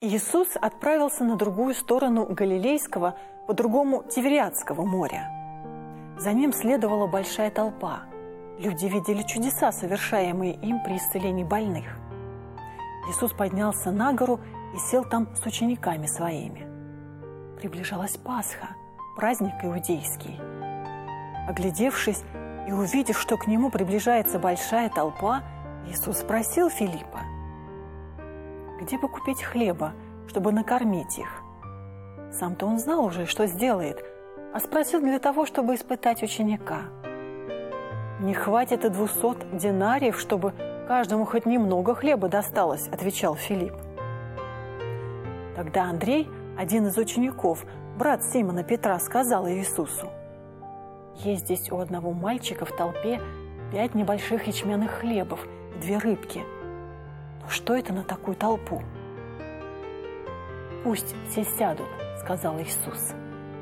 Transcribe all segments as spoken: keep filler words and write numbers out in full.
Иисус отправился на другую сторону Галилейского, по-другому Тивериадского моря. За ним следовала большая толпа. Люди видели чудеса, совершаемые им при исцелении больных. Иисус поднялся на гору и сел там с учениками своими. Приближалась Пасха, праздник иудейский. Оглядевшись и увидев, что к нему приближается большая толпа, Иисус спросил Филиппа: «Где бы купить хлеба, чтобы накормить их?» Сам-то он знал уже, что сделает, а спросил для того, чтобы испытать ученика. «Не хватит и двухсот динариев, чтобы каждому хоть немного хлеба досталось», – отвечал Филипп. Тогда Андрей, один из учеников, брат Симона Петра, сказал Иисусу: «Есть здесь у одного мальчика в толпе пять небольших ячменных хлебов и две рыбки. Но что это на такую толпу?» «Пусть все сядут», – сказал Иисус.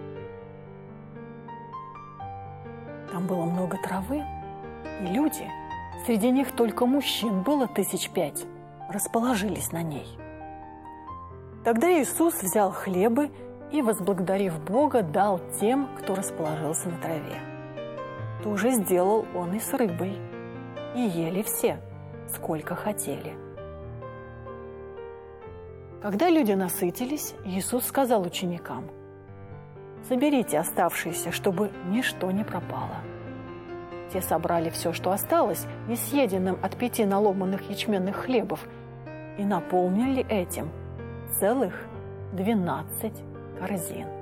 Там было много травы, и люди, среди них только мужчин было тысяч пять, расположились на ней. Тогда Иисус взял хлебы и, возблагодарив Бога, дал тем, кто расположился на траве. То же сделал он и с рыбой, и ели все, сколько хотели. Когда люди насытились, Иисус сказал ученикам: «Соберите оставшиеся, чтобы ничто не пропало». Те собрали все, что осталось, несъеденным от пяти наломанных ячменных хлебов, и наполнили этим целых двенадцать корзин.